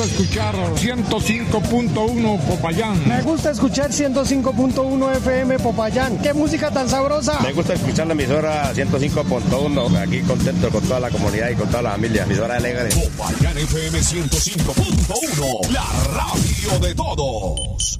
Escuchar 105.1 Popayán. Me gusta escuchar 105.1 FM Popayán. ¡Qué música tan sabrosa! Me gusta escuchar la emisora 105.1. Aquí contento con toda la comunidad y con toda la familia. Emisora alegre. Popayán FM 105.1. La radio de todos.